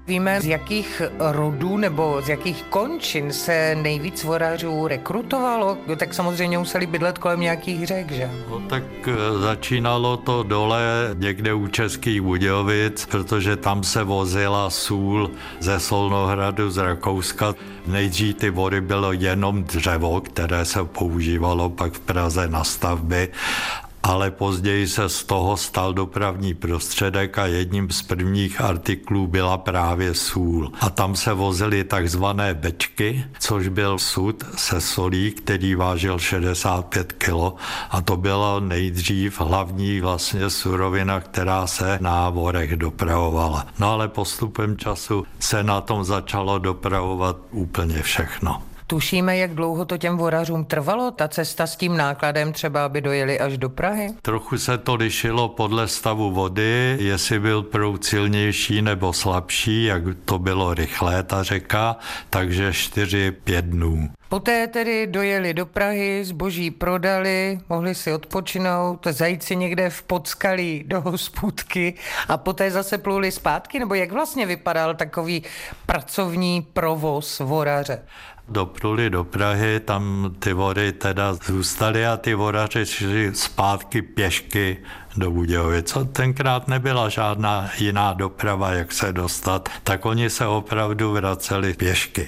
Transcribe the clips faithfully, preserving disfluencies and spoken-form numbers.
Víme, z jakých rodů nebo z jakých končin se nejvíc vorařů rekrutovalo? Jo, tak samozřejmě museli bydlet kolem nějakých řek, že? No, tak začínalo to dole někde u Českých Budějovic, protože tam se vozila sůl ze Solnohradu z Rakouska. Nejdřív ty vory bylo jenom dřevo, které se používalo pak v Praze na stavby, ale později se z toho stal dopravní prostředek a jedním z prvních artiklů byla právě sůl. A tam se vozily takzvané bečky, což byl sud se solí, který vážil šedesát pět kilo a to byla nejdřív hlavní vlastně surovina, která se na vorech dopravovala. No ale postupem času se na tom začalo dopravovat úplně všechno. Tušíme, jak dlouho to těm vorařům trvalo, ta cesta s tím nákladem třeba, aby dojeli až do Prahy? Trochu se to lišilo podle stavu vody, jestli byl proud silnější nebo slabší, jak to bylo rychlé, ta řeka, takže čtyři pět dnů. Poté tedy dojeli do Prahy, zboží prodali, mohli si odpočinout, zajít si někde v Podskalí do hospůdky a poté zase pluli zpátky, nebo jak vlastně vypadal takový pracovní provoz voraře? Dopluli do Prahy, tam ty vory teda zůstaly a ty voraři šli zpátky pěšky do Budějovic. Tenkrát nebyla žádná jiná doprava, jak se dostat, tak oni se opravdu vraceli pěšky.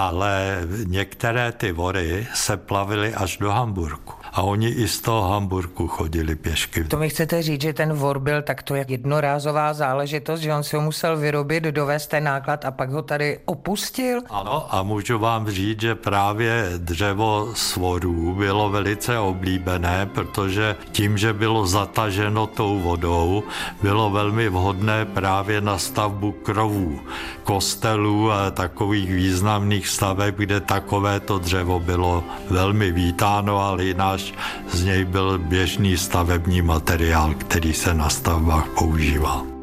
Ale některé ty vory se plavily až do Hamburku. A oni i z toho Hamburku chodili pěšky. To mi chcete říct, že ten vor byl takto jak jednorázová záležitost, že on si ho musel vyrobit, dovést ten náklad a pak ho tady opustil? Ano, a můžu vám říct, že právě dřevo z vorů bylo velice oblíbené, protože tím, že bylo zataženo tou vodou, bylo velmi vhodné právě na stavbu krovů, kostelů a takových významných staveb, kde takovéto dřevo bylo velmi vítáno, ale i náš z něj byl běžný stavební materiál, který se na stavbách používal.